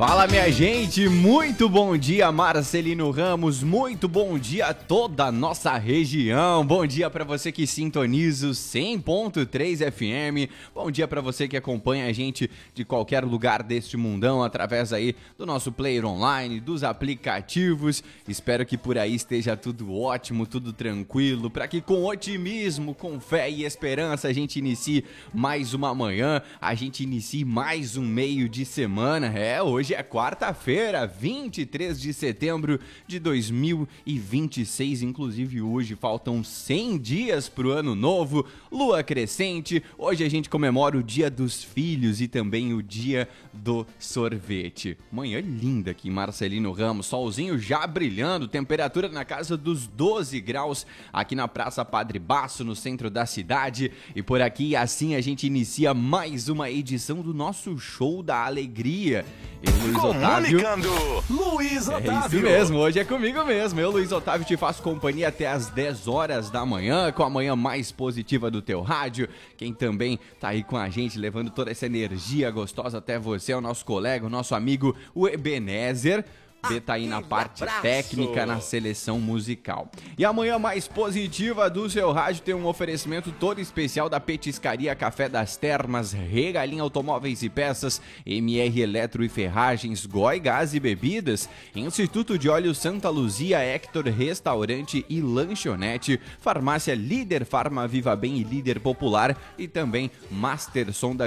Fala, minha gente, muito bom dia, Marcelino Ramos, muito bom dia a toda a nossa região, bom dia para você que sintoniza o 100.3 FM, bom dia para você que acompanha a gente de qualquer lugar deste mundão, através aí do nosso player online, dos aplicativos, espero que por aí esteja tudo ótimo, tudo tranquilo, para que com otimismo, com fé e esperança a gente inicie mais uma manhã, a gente inicie mais um meio de semana, hoje é quarta-feira, 23 de setembro de 2026, inclusive hoje faltam 100 dias pro ano novo, lua crescente, hoje a gente comemora o dia dos filhos e também o dia do sorvete. Manhã linda aqui em Marcelino Ramos, solzinho já brilhando, temperatura na casa dos 12 graus aqui na Praça Padre Basso, no centro da cidade, e por aqui assim a gente inicia mais uma edição do nosso Show da Alegria. Luiz Otávio. Luiz Otávio. É isso mesmo, hoje é comigo mesmo. Eu, Luiz Otávio, te faço companhia até as 10 horas da manhã, com a manhã mais positiva do teu rádio. Quem também tá aí com a gente, levando toda essa energia gostosa até você, é o nosso colega, o nosso amigo, o Ebenezer. Tá aí na parte técnica, na seleção musical. E a manhã mais positiva do seu rádio tem um oferecimento todo especial da Petiscaria Café das Termas, Regalinha Automóveis e Peças, MR Eletro e Ferragens, Goi Gás e Bebidas, Instituto de Óleo Santa Luzia, Hector Restaurante e Lanchonete, Farmácia Líder Farma Viva Bem e Líder Popular e também Master Som da